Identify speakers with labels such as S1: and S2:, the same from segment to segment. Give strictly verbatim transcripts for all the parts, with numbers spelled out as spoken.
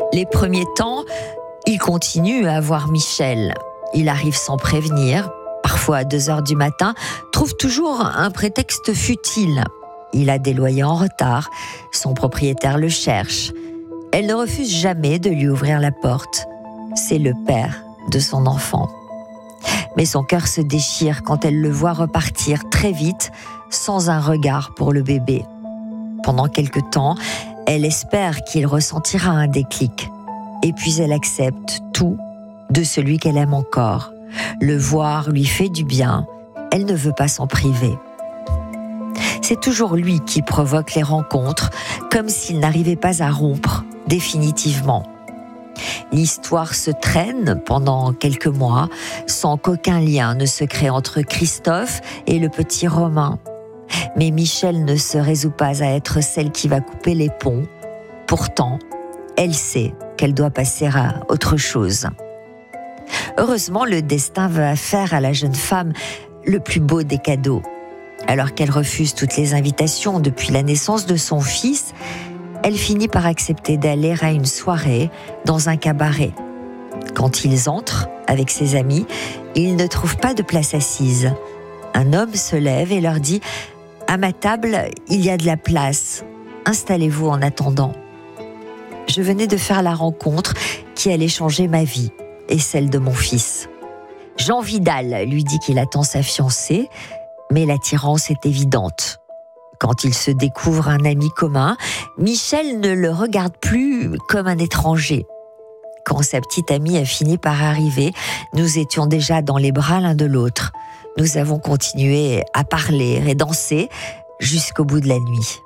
S1: Les premiers temps, il continue à voir Michel. Il arrive sans prévenir, parfois à deux heures du matin, trouve toujours un prétexte futile. Il a des loyers en retard, son propriétaire le cherche. Elle ne refuse jamais de lui ouvrir la porte. C'est le père de son enfant. Mais son cœur se déchire quand elle le voit repartir très vite, sans un regard pour le bébé. Pendant quelque temps, elle espère qu'il ressentira un déclic. Et puis elle accepte tout de celui qu'elle aime encore. Le voir lui fait du bien, elle ne veut pas s'en priver. C'est toujours lui qui provoque les rencontres, comme s'il n'arrivait pas à rompre définitivement. L'histoire se traîne pendant quelques mois, sans qu'aucun lien ne se crée entre Christophe et le petit Romain. Mais Michel ne se résout pas à être celle qui va couper les ponts. Pourtant, elle sait qu'elle doit passer à autre chose. Heureusement, le destin va faire à la jeune femme le plus beau des cadeaux. Alors qu'elle refuse toutes les invitations depuis la naissance de son fils, elle finit par accepter d'aller à une soirée dans un cabaret. Quand ils entrent avec ses amis, ils ne trouvent pas de place assise. Un homme se lève et leur dit « À ma table, il y a de la place. Installez-vous en attendant. » Je venais de faire la rencontre qui allait changer ma vie et celle de mon fils. Jean Vidal lui dit qu'il attend sa fiancée, mais l'attirance est évidente. Quand il se découvre un ami commun, Michel ne le regarde plus comme un étranger. Quand sa petite amie a fini par arriver, nous étions déjà dans les bras l'un de l'autre. Nous avons continué à parler et danser jusqu'au bout de la nuit.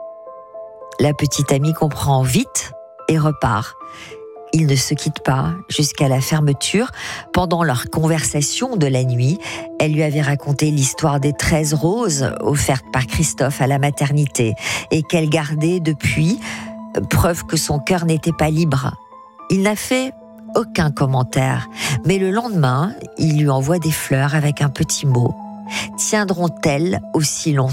S1: La petite amie comprend vite et repart. Ils ne se quittent pas jusqu'à la fermeture. Pendant leur conversation de la nuit, elle lui avait raconté l'histoire des treize roses offertes par Christophe à la maternité et qu'elle gardait depuis, preuve que son cœur n'était pas libre. Il n'a fait aucun commentaire, mais le lendemain, il lui envoie des fleurs avec un petit mot. Tiendront-elles aussi longtemps ?